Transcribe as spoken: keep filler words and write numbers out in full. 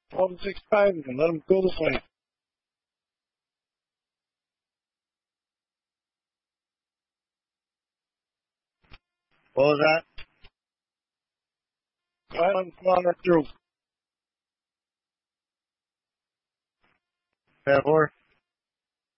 twelve and six five and let them go this way. What was that? Go ahead and come on right through. ten four.